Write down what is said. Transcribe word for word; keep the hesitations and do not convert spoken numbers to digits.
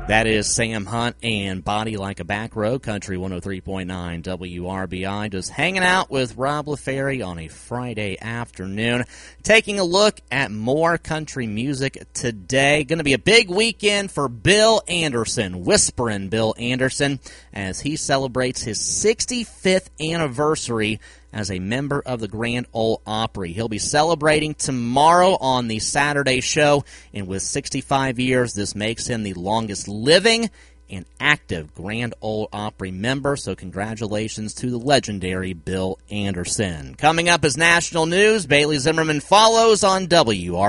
That is Sam Hunt and Body Like a Back Row, Country one oh three point nine W R B I, just hanging out with Rob LaFerry on a Friday afternoon, taking a look at more country music today. Going to be a big weekend for Bill Anderson, Whisperin' Bill Anderson, as he celebrates his sixty-fifth anniversary as a member of the Grand Ole Opry. He'll be celebrating tomorrow on the Saturday show, and with sixty-five years, this makes him the longest living and active Grand Ole Opry member, so congratulations to the legendary Bill Anderson. Coming up is national news. Bailey Zimmerman follows on W R.